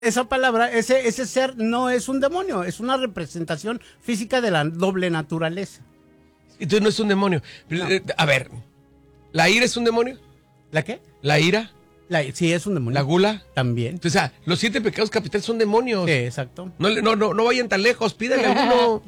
esa palabra, ese ser no es un demonio, es una representación física de la doble naturaleza. Entonces no es un demonio. No. A ver, ¿la ira es un demonio? ¿La qué? ¿La ira? Sí, es un demonio. ¿La gula? También. Entonces, los 7 pecados capitales son demonios. Sí, exacto. No vayan tan lejos, pídanle a uno.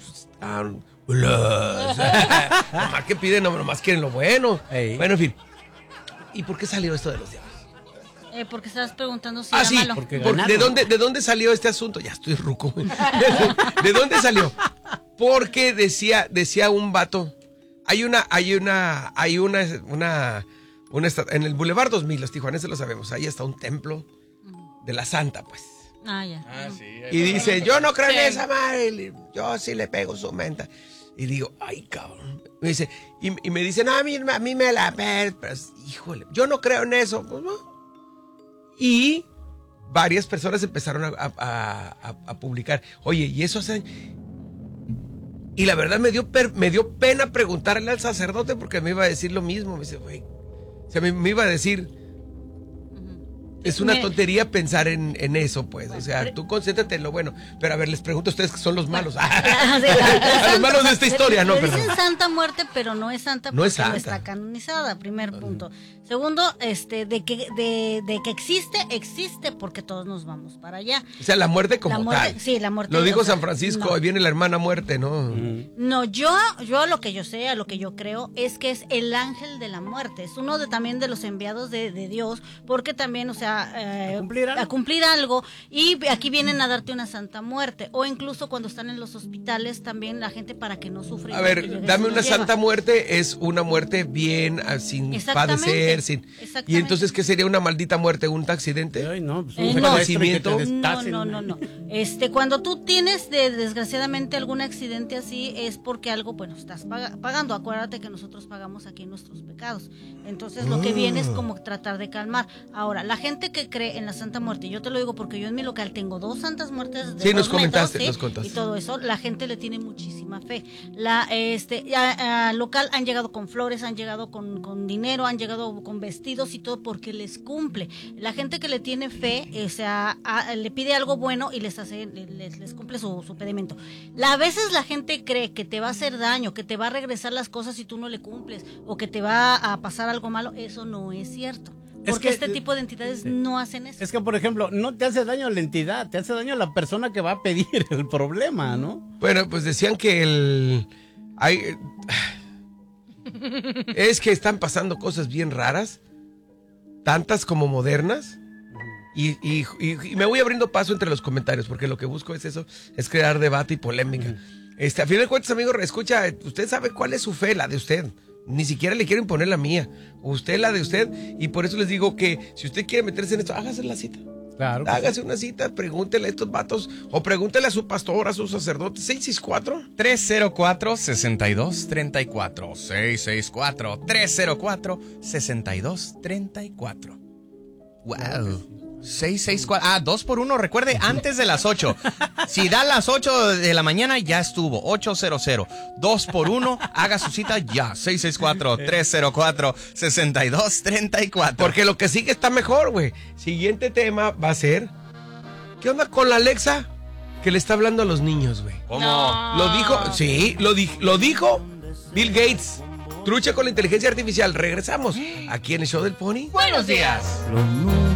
Nomás que piden, nomás quieren lo bueno. Ey. Bueno, en fin. ¿Y por qué salió esto de los diablos? Porque estabas preguntando si Ah, era sí. malo. ¿De dónde salió este asunto? Ya estoy ruco. ¿De dónde salió? Porque decía un vato. Hay una en el Boulevard 2000, los tijuaneses lo sabemos. Ahí está un templo de la Santa, pues. Ah, ya. Ah, sí. Y dice, yo no creo en esa madre, yo sí le pego su menta. Y digo, ay, cabrón. Me dice, y me dicen, a mí me la... Pero, híjole, yo no creo en eso. Pues no. Y varias personas empezaron a publicar, oye, ¿y eso hace...? Y la verdad me dio pena preguntarle al sacerdote porque me iba a decir lo mismo. Me dice, güey, o sea, me iba a decir... Es una tontería pensar en eso, pues. O sea, tú concéntrate en lo bueno. Pero a ver, les pregunto a ustedes que son los malos. A los malos de esta historia, no, perdón. Dicen Santa Muerte, pero no es santa porque No es santa. no está canonizada, primer punto. Segundo, de que existe porque todos nos vamos para allá. O sea, la muerte como tal. Sí, la muerte. Lo dijo o sea, San Francisco, no. ahí viene la hermana muerte, ¿no? No, yo lo que yo sé, a lo que yo creo, es que es el ángel de la muerte. Es uno también de los enviados de Dios, porque también, o sea, a cumplir algo. Y aquí vienen a darte una santa muerte. O incluso cuando están en los hospitales, también la gente para que no sufra. A ver, dame una santa muerte, es una muerte bien, sin padecer, sin... Y entonces, ¿qué sería una maldita muerte? ¿Un accidente? Ay, no, pues, un fallecimiento. No. Cuando tú tienes desgraciadamente algún accidente así, es porque algo, bueno, estás pagando. Acuérdate que nosotros pagamos aquí nuestros pecados. Entonces, lo que viene es como tratar de calmar. Ahora, la gente que cree en la Santa Muerte, yo te lo digo porque yo en mi local tengo 2 santas muertes de Sí, nos 2 comentaste, metros, nos contaste. y todo eso, la gente le tiene muchísima fe. Al local han llegado con flores, han llegado con dinero, han llegado con vestidos y todo porque les cumple. La gente que le tiene fe, o sea, le pide algo bueno y les cumple su pedimento. A veces la gente cree que te va a hacer daño, que te va a regresar las cosas si tú no le cumples, o que te va a pasar algo malo. Eso no es cierto. Porque este tipo de entidades no hacen eso. Es que, por ejemplo, no te hace daño la entidad, te hace daño la persona que va a pedir el problema, ¿no? Bueno, pues decían que es que están pasando cosas bien raras, tantas como modernas, y me voy abriendo paso entre los comentarios, porque lo que busco es eso, es crear debate y polémica. A final de cuentas, amigo, escucha, usted sabe cuál es su fe, la de usted. Ni siquiera le quiero imponer la mía. Usted la de usted. Y por eso les digo que si usted quiere meterse en esto, hágase la cita. Claro. Hágase una cita, pregúntele a estos vatos o pregúntele a su pastor, a su sacerdote. 304-304-6234. 664-304-6234. Wow. 664. 2 por 1. Recuerde, antes de las 8. Si da las 8 de la mañana, ya estuvo. 800. 2 por 1. Haga su cita ya. 664-304-6234. Porque lo que sigue está mejor, güey. Siguiente tema va a ser: ¿qué onda con la Alexa que le está hablando a los niños, güey? ¿Cómo? No. Lo dijo, sí, lo dijo Bill Gates. Trucha con la inteligencia artificial. Regresamos aquí en el show del Pony. Buenos días.